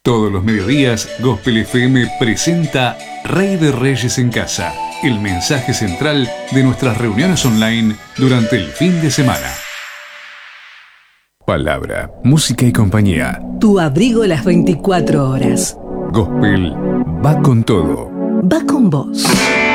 Todos los mediodías, Gospel FM presenta Rey de Reyes en Casa, el mensaje central de nuestras reuniones online durante el fin de semana. Palabra, música y compañía. Tu abrigo las 24 horas. Gospel va con todo. Va con vos.